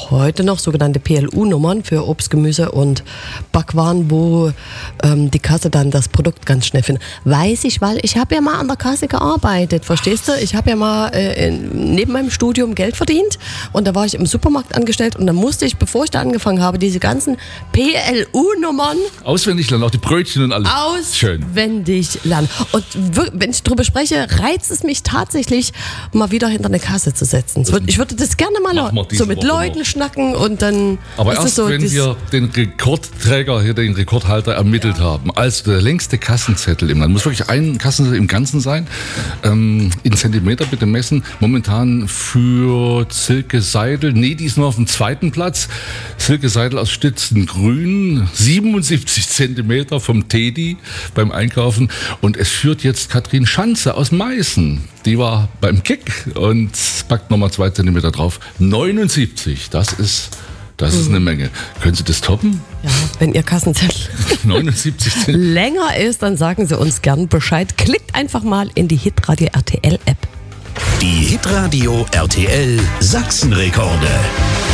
heute noch sogenannte PLU-Nummern für Obst, Gemüse und Backwaren, wo die Kasse dann das Produkt ganz schnell findet. Weiß ich, weil ich habe ja mal an der Kasse gearbeitet, verstehst du? Ich habe ja mal neben meinem Studium Geld verdient und da war ich im Supermarkt angestellt und dann musste ich, bevor ich da angefangen habe, diese ganzen PLU-Nummern auswendig lernen, auch die Brötchen und alles. Auswendig lernen. Und wenn ich drüber spreche, reizt es mich tatsächlich, mal wieder hinter eine Kasse zu setzen. Ich würde das gerne mal so mit Leuten schnacken und dann. Aber erst so, wenn wir den Rekordträger, hier den Rekordhalter ermittelt haben, also der längste Kassenzettel im Land, muss wirklich ein Kassenzettel im Ganzen sein, in Zentimeter bitte messen, momentan für Silke Seidel, die ist nur auf dem zweiten Platz, Silke Seidel aus Stitzengrün, 77 Zentimeter vom Teddy beim Einkaufen und es führt jetzt Katrin Schanze aus Meißen, die war beim Kick und packt nochmal 2 Zentimeter drauf, 79, das ist eine Menge. Können Sie das toppen? Ja, wenn Ihr Kassenzettel 79 länger ist, dann sagen Sie uns gern Bescheid. Klickt einfach mal in die Hitradio RTL App. Die Hitradio RTL Sachsenrekorde.